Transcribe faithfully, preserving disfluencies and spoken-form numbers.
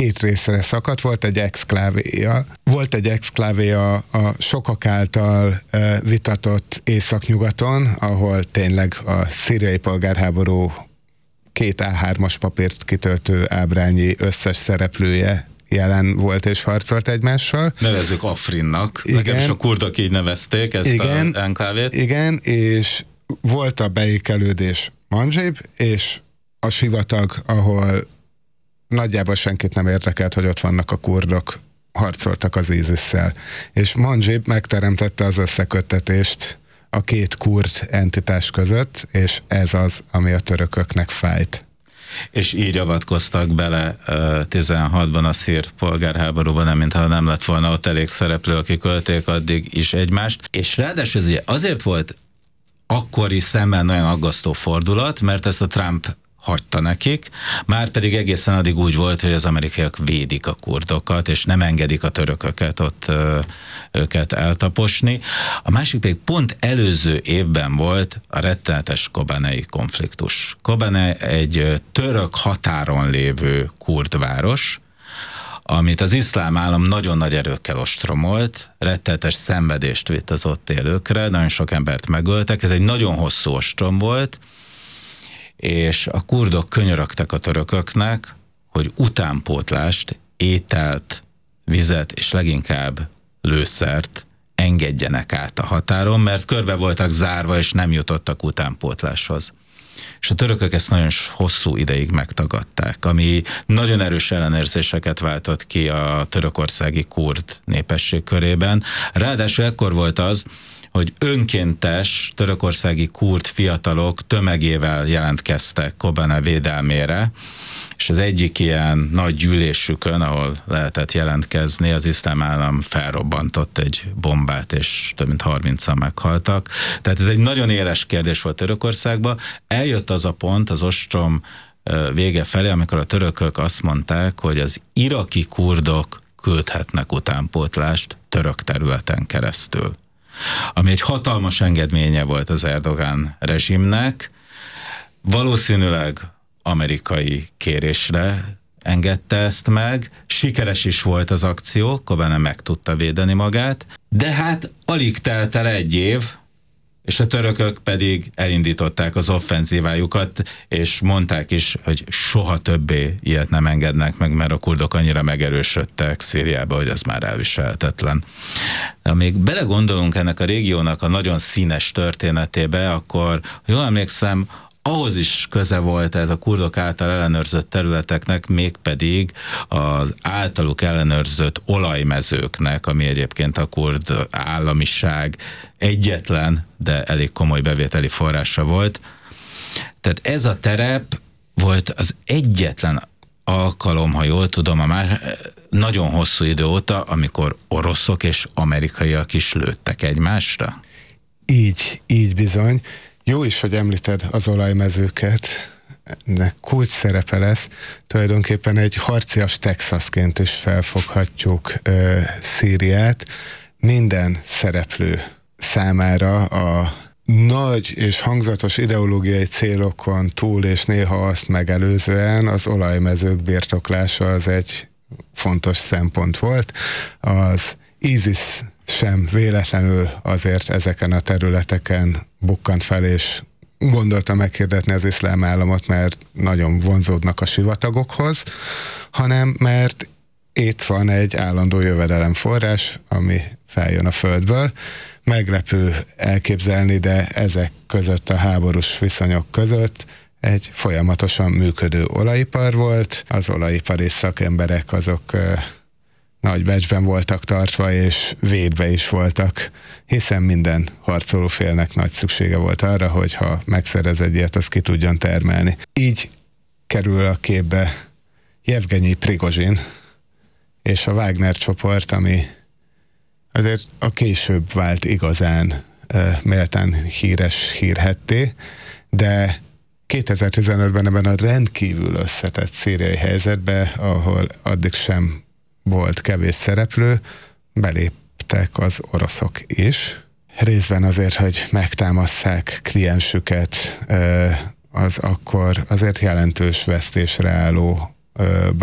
két részre szakadt, volt egy exklávéja, volt egy exklávéja a sokak által vitatott északnyugaton, ahol tényleg a szíriai polgárháború két á hármas papírt kitöltő ábrányi összes szereplője jelen volt és harcolt egymással. Nevezzük Afrinnak, legalábbis a kurdok így nevezték ezt igen, az enklávét. Igen, és volt a beékelődés Mandzsib, és a sivatag, ahol nagyjából senkit nem érdekelt, hogy ott vannak a kurdok, harcoltak az ízisszel. És Mandzsib megteremtette az összeköttetést a két kurd entitás között, és ez az, ami a törököknek fájt. És így avatkoztak bele uh, tizenhatban a szír polgárháborúban, nem mintha nem lett volna ott elég szereplő, akik ölték addig is egymást. És ráadásul ez ugye azért volt akkori szemben nagyon aggasztó fordulat, mert ezt a Trump hagyta nekik, már pedig egészen addig úgy volt, hogy az amerikaiak védik a kurdokat, és nem engedik a törököket ott ö, őket eltaposni. A másik pedig pont előző évben volt a rettenetes kobanei konfliktus. Kobane egy török határon lévő kurd város, amit az iszlám állam nagyon nagy erőkkel ostromolt, rettenetes szenvedést vitt az ott élőkre, nagyon sok embert megöltek, ez egy nagyon hosszú ostrom volt, és a kurdok könyörögtek a törököknek, hogy utánpótlást, ételt, vizet és leginkább lőszert engedjenek át a határon, mert körbe voltak zárva, és nem jutottak utánpótláshoz. És a törökök ezt nagyon hosszú ideig megtagadták, ami nagyon erős ellenérzéseket váltott ki a törökországi kurd népesség körében. Ráadásul ekkor volt az, hogy önkéntes törökországi kurd fiatalok tömegével jelentkeztek Kobane védelmére, és az egyik ilyen nagy gyűlésükön, ahol lehetett jelentkezni, az iszlám állam felrobbantott egy bombát, és több mint harmincan meghaltak. Tehát ez egy nagyon éles kérdés volt Törökországban. Eljött az a pont az ostrom vége felé, amikor a törökök azt mondták, hogy az iraki kurdok küldhetnek utánpótlást török területen keresztül, ami egy hatalmas engedménye volt az Erdogán rezsimnek, valószínűleg amerikai kérésre engedte ezt meg, sikeres is volt az akció, Kobane meg tudta védeni magát, de hát alig telt el egy év, és a törökök pedig elindították az offenzívájukat, és mondták is, hogy soha többé ilyet nem engednek meg, mert a kurdok annyira megerősödtek Szíriába, hogy ez már elviselhetetlen. De amíg belegondolunk ennek a régiónak a nagyon színes történetébe, akkor, ha jól emlékszem, ahhoz is köze volt ez a kurdok által ellenőrzött területeknek, mégpedig az általuk ellenőrzött olajmezőknek, ami egyébként a kurd államiság egyetlen, de elég komoly bevételi forrása volt. Tehát ez a terep volt az egyetlen alkalom, ha jól tudom, a már nagyon hosszú idő óta, amikor oroszok és amerikaiak is lőttek egymásra. Így, így bizony. Jó is, hogy említed az olajmezőket, ennek kulcs szerepe lesz. Tulajdonképpen egy harcias Texasként is felfoghatjuk ö, Szíriát. Minden szereplő számára a nagy és hangzatos ideológiai célokon túl, és néha azt megelőzően az olajmezők birtoklása az egy fontos szempont volt. Az ISIS sem véletlenül azért ezeken a területeken bukkant fel, és gondolta meghirdetni az iszlám államot, mert nagyon vonzódnak a sivatagokhoz, hanem mert itt van egy állandó jövedelemforrás, ami feljön a földből. Meglepő elképzelni, de ezek között, a háborús viszonyok között egy folyamatosan működő olajipar volt. Az olajipari szakemberek azok nagy becsben voltak tartva, és védve is voltak, hiszen minden harcoló félnek nagy szüksége volt arra, hogy ha megszerez egy ilyet, azt ki tudjon termelni. Így kerül a képbe Jevgenyi Prigozsin és a Wagner csoport, ami azért a később vált igazán uh, méltán híres hírhetté, de kétezer-tizenötben ebben a rendkívül összetett szíriai helyzetben, ahol addig sem volt kevés szereplő, beléptek az oroszok is. Részben azért, hogy megtámasszák kliensüket, az akkor azért jelentős vesztésre álló